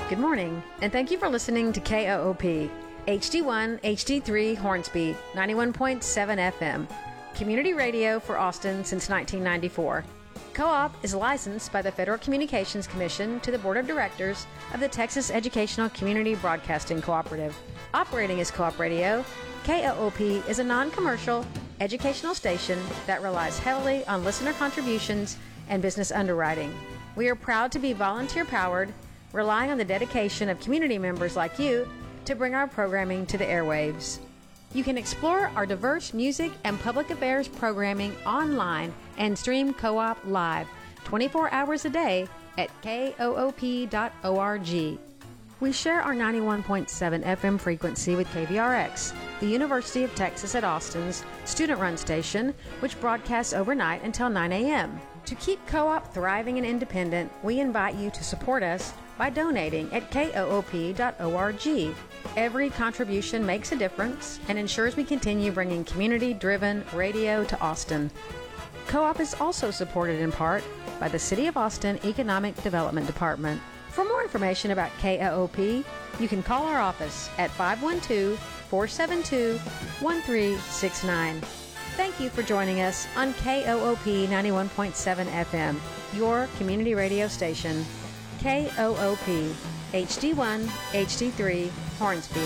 Good morning, and thank you for listening to KOOP, HD1, HD3 Hornsby, 91.7 FM, community radio for Austin since 1994. Co-op is licensed by the Federal Communications Commission to the Board of Directors of the Texas Educational Community Broadcasting Cooperative. Operating as Co-op Radio, KOOP is a non-commercial educational station that relies heavily on listener contributions and business underwriting. We are proud to be volunteer-powered, relying on the dedication of community members like you to bring our programming to the airwaves. You can explore our diverse music and public affairs programming online and stream Co-op live 24 hours a day at koop.org. We share our 91.7 FM frequency with KVRX, the University of Texas at Austin's student-run station, which broadcasts overnight until 9 a.m. To keep Co-op thriving and independent, we invite you to support us by donating at koop.org. Every contribution makes a difference and ensures we continue bringing community-driven radio to Austin. Co-op is also supported in part by the City of Austin Economic Development Department. For more information about KOOP, you can call our office at 512-472-1369. Thank you for joining us on KOOP 91.7 FM, your community radio station. KOOP, HD1, HD3, Hornsby.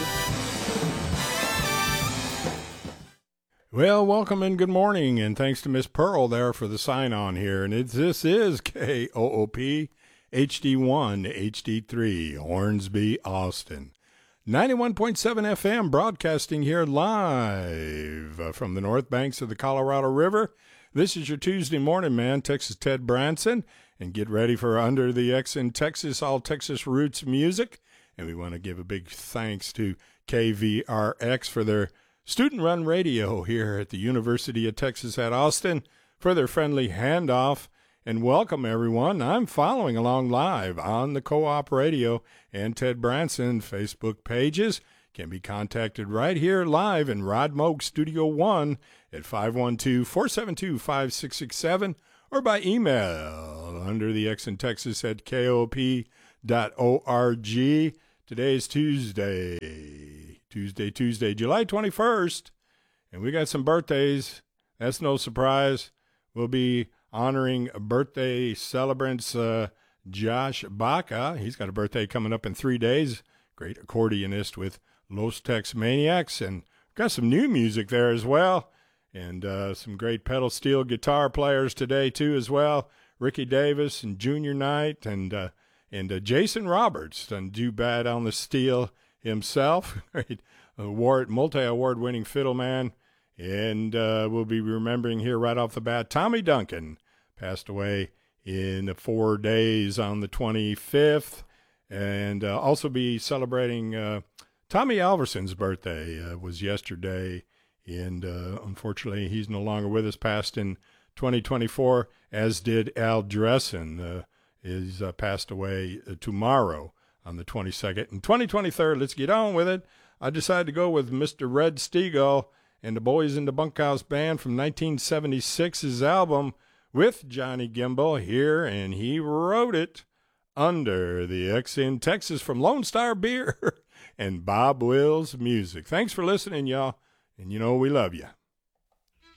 Well, welcome and good morning, and thanks to Miss Pearl there for the sign-on here. And this is KOOP, HD1, HD3, Hornsby, Austin. 91.7 FM, broadcasting here live from the north banks of the Colorado River. This is your Tuesday morning, man. Texas Ted Branson. And get ready for Under the X in Texas, all Texas roots music. And we want to give a big thanks to KVRX for their student-run radio here at the University of Texas at Austin for their friendly handoff. And welcome, everyone. I'm following along live on the Co-op Radio and Ted Branson Facebook pages. Can be contacted right here live in Rod Moog Studio 1 at 512-472-5667 or by email under the X in Texas at koop.org. Today is Tuesday, July 21st, and we got some birthdays. That's no surprise. We'll be honoring birthday celebrants Josh Baca. He's got a birthday coming up in 3 days. Great accordionist with Los Tex Maniacs, and got some new music there as well. And some great pedal steel guitar players today, too, as well. Ricky Davis and Junior Knight and Jason Roberts done do bad on the steel himself. Great multi-award-winning fiddle man. And we'll be remembering here right off the bat, Tommy Duncan passed away in 4 days on the 25th. And also be celebrating Tommy Alverson's birthday was yesterday. And unfortunately, he's no longer with us, passed in 2024, as did Al Dressen. Is passed away tomorrow on the 22nd. And 2023, let's get on with it. I decided to go with Mr. Red Steagall and the Boys in the Bunkhouse Band from 1976's album with Johnny Gimbel here, and he wrote it Under the X in Texas from Lone Star Beer and Bob Wills Music. Thanks for listening, y'all. And you know we love you.